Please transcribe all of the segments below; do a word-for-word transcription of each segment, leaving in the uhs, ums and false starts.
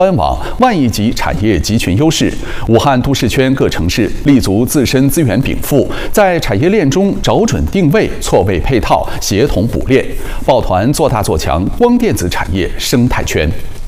专网万亿级产业集群优势，武汉都市圈各城市立足自身资源禀赋，在产业链中找准定位、错位配套、协同补链，抱团做大做强光电子产业生态圈。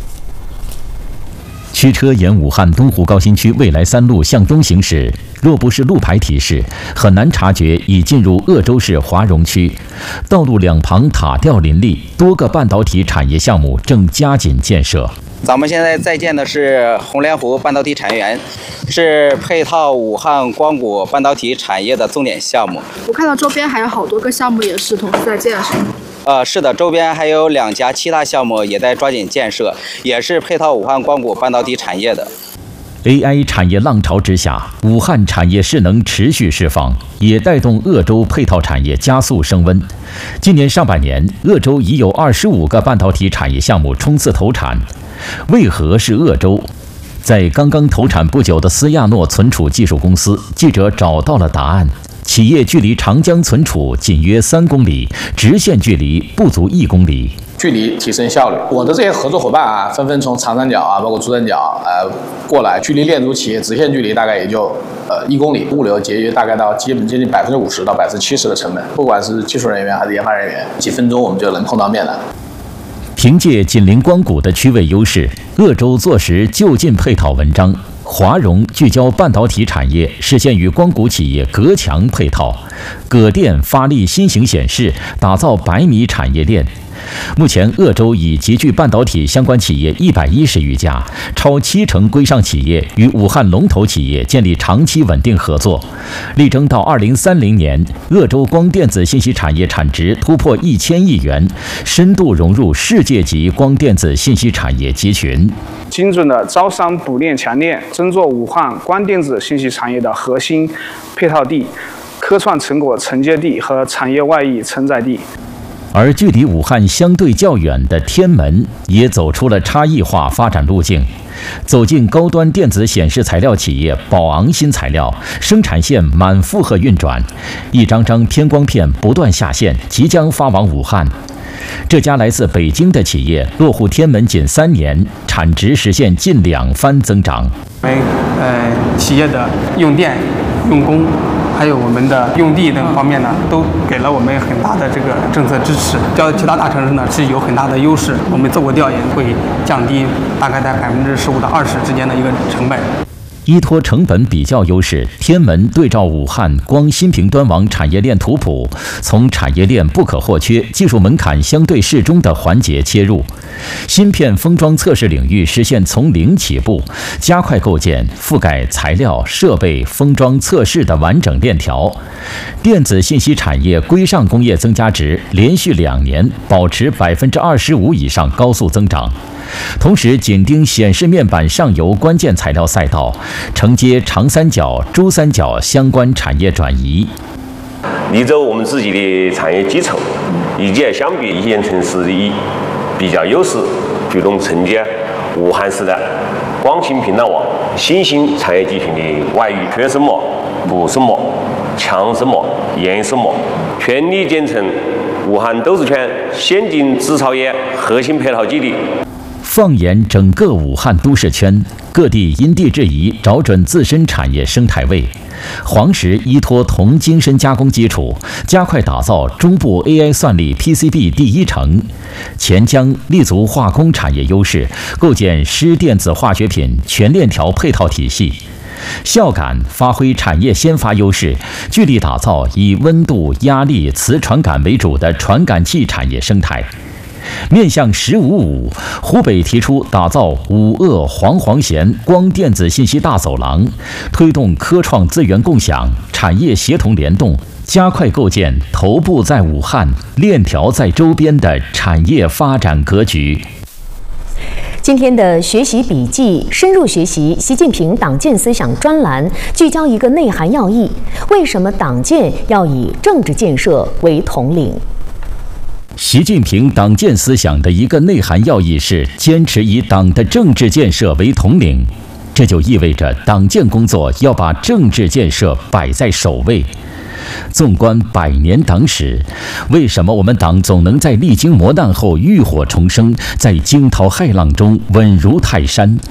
驱车沿武汉东湖高新区未来三路向东行驶，若不是路牌提示，很难察觉已进入鄂州市华容区。道路两旁塔吊林立，多个半导体产业项目正加紧建设。 咱们现在在建的是红莲湖半导体产业园，是配套武汉光谷半导体产业的重点项目。 我看到周边还有好多个项目也是同时在建设。 呃，是的，周边还有两家其他项目也在抓紧建设，也是配套武汉光谷半导体产业的。 A I 产业浪潮之下，武汉产业势能持续释放，也带动鄂州配套产业加速升温。今年上半年，鄂州已有二十五个半导体产业项目冲刺投产。为何是鄂州？在刚刚投产不久的斯亚诺存储技术公司，记者找到了答案。企业距离长江存储仅约三公里，直线距离不足一公里。 距离提升效率，我的这些合作伙伴啊，纷纷从长三角啊，包括珠三角呃过来，距离链足企业直线距离大概也就呃一公里，物流节约大概到基本接近百分之五十到百分之七十的成本，不管是技术人员还是研发人员，几分钟我们就能碰到面了。 凭借紧邻光谷的区位优势，鄂州坐实就近配套文章。华容聚焦半导体产业，实现与光谷企业隔墙配套。葛电发力新型显示，打造百米产业链。目前，鄂州已集聚半导体相关企业一百一十余家，超七成规上企业与武汉龙头企业建立长期稳定合作，力争到二零三零年，鄂州光电子信息产业产值突破一千亿元，深度融入世界级光电子信息产业集群。 精准的招商补链强链，争做武汉光电子信息产业的核心配套地、科创成果承接地和产业外溢承载地。 而距离武汉相对较远的天门也走出了差异化发展路径，走进高端电子显示材料企业宝昂新材料，生产线满负荷运转，一张张天光片不断下线，即将发往武汉。这家来自北京的企业落户天门仅三年，产值实现近两番增长。 我们呃企业的用电、用工，还有我们的用地等方面呢，都给了我们很大的这个政策支持。较其他大城市呢是有很大的优势。我们做过调研，会降低大概在百分之十五到二十之间的一个成本。 依托成本比较优势，天门对照武汉光芯屏端网产业链图谱，从产业链不可或缺、技术门槛相对适中的环节切入，芯片封装测试领域实现从零起步，加快构建覆盖材料、设备、封装、测试的完整链条。电子信息产业规上工业增加值连续两年保持百分之二十五以上高速增长。同时，紧盯显示面板上游关键材料赛道，承接长三角、珠三角相关产业转移。 立走我们自己的产业基础，以及相比一线城市的比较优势，主动承接武汉市的光芯屏端网新兴产业集群的外域缺生膜、补生膜、强生膜、延伸膜，全力建成武汉都市圈先进制造业核心配套基地。 放眼整个武汉都市圈，各地因地制宜找准自身产业生态位。黄石依托铜精深加工基础，加快打造中部 A I 算力 P C B 第一城；钱江立足化工产业优势，构建湿电子化学品全链条配套体系；孝感发挥产业先发优势，聚力打造以温度、压力、磁传感为主的传感器产业生态。面向“十五五”，湖北提出打造武鄂黄黄咸光电子信息大走廊，推动科创资源共享、产业协同联动，加快构建头部在武汉、链条在周边的产业发展格局。 今天的学习笔记深入学习习近平党建思想专栏，聚焦一个内涵要义：为什么党建要以政治建设为统领？ 习近平党建思想的一个内涵要义是坚持以党的政治建设为统领，这就意味着党建工作要把政治建设摆在首位。纵观百年党史，为什么我们党总能在历经磨难后浴火重生，在惊涛骇浪中稳如泰山？